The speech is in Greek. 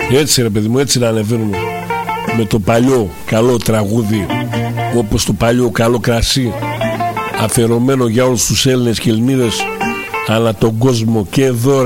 Έτσι ρε παιδί μου, έτσι να ανεβαίνουμε. Με το παλιό καλό τραγούδι, όπως το παλιό καλό κρασί, αφιερωμένο για όλους τους Έλληνες και Ελληνίδες ανά τον κόσμο. Και εδώ